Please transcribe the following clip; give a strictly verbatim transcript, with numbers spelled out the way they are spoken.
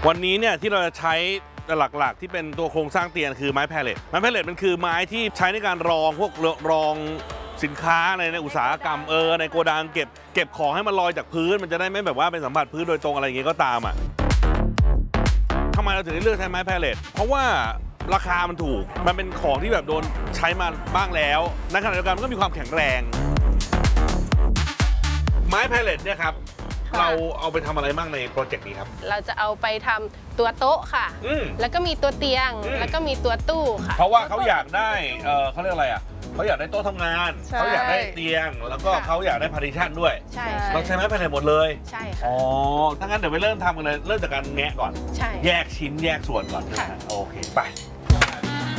วันนี้เนี่ยที่เราจะใช้หลักๆที่เป็นตัวโครงสร้างเตียงคือไม้แพลเลตไม้แพลเลตมันคือไม้ที่ใช้ในการรองพวกรองสินค้าในในอุตสาหกรรมเออในโกดังเก็บเก็บของให้มันลอยจากพื้นมันจะได้ไม่แบบว่าเป็นสัมผัสพื้นโดยตรงอะไรอย่างเงี้ยก็ตามอ่ะทำไมเราถึงได้เลือกใช้ไม้แพลเลตเพราะว่าราคามันถูกมันเป็นของที่แบบโดนใช้มาบ้างแล้วในขณะเดียวกันมันก็มีความแข็งแรงไม้แพลเลตเนี่ยครับเราเอาไปทำอะไรบ้างในโปรเจกต์นี้ครับเราจะเอาไปทำตัวโต๊ะค่ะแล้วก็มีตัวเตียงแล้วก็มีตัวตู้ค่ะเพราะว่าเขาอยากได้เออเขาเรียกอะไรอ่ะเขาอยากได้โต๊ะทำงานเขาอยากได้เตียงแล้วก็เขาอยากได้พาร์ติชันด้วยใช่เราใช้ไม้แพลเลตหมดเลยใช่ค่ะอ๋อถ้างั้นเดี๋ยวไปเริ่มทำกันเลยเริ่มจากการแงะก่อนใช่แยกชิ้นแยกส่วนก่อนใช่ไหมโอเคไป